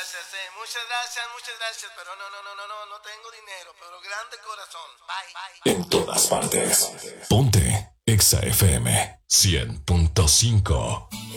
muchas gracias, pero no tengo dinero, pero grande corazón. Bye. En todas partes. Ponte Exa FM 100.5.